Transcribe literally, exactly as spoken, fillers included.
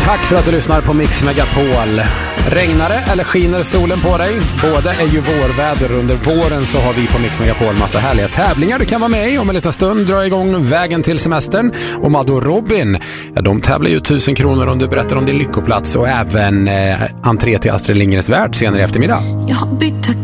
Tack för att du lyssnar på Mix Megapol. Regnar det eller skiner solen på dig? Båda är ju vårväder. Under våren så har vi på Mix Megapol massa härliga tävlingar du kan vara med i. Om en liten stund drar igång vägen till semestern. Och Maddo och Robin, ja, de tävlar ju tusen kronor om du berättar om din lyckoplats. Och även eh, entré till Astrid Lindgrens värld senare i eftermiddag. Jag har bytt